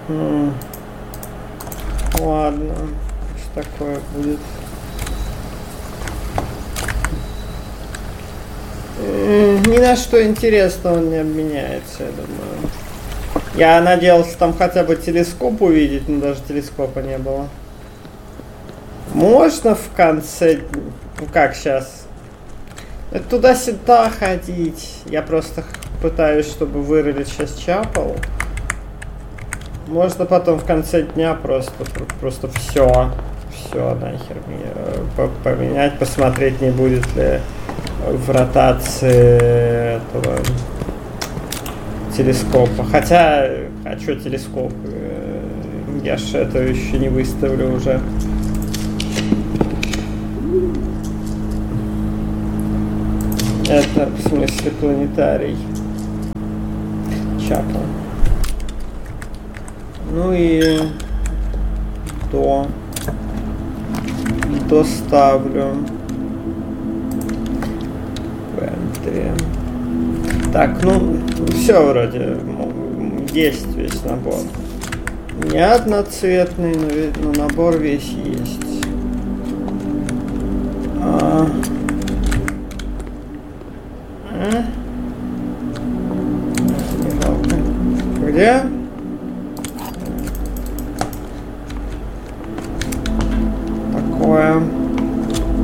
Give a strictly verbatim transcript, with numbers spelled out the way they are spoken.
М. Ладно. Что такое будет? М, Ни на что интересного он не обменяется, я думаю. Я надеялся там хотя бы телескоп увидеть, но даже телескопа не было. Можно в конце... Ну как сейчас? Туда-сюда ходить. Я просто пытаюсь, чтобы вырыли сейчас чапел. Можно потом в конце дня просто, просто все, все нахер поменять, посмотреть, не будет ли в ротации этого телескопа. Хотя, а что телескоп? Я же это еще не выставлю уже. Это, в смысле, планетарий. Чапел. Ну и до. Доставлю. Так, ну, все вроде. Есть весь набор. Не одноцветный, но, но набор весь есть. А... А? Не жалко. Где?